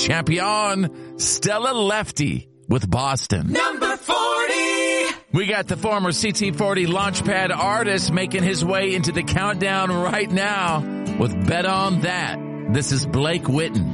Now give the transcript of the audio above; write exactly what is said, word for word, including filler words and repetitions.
champion, Stella Lefty with Boston. Number forty. We got the former C T forty Launchpad artist making his way into the countdown right now with Bet On That. This is Blake Witten.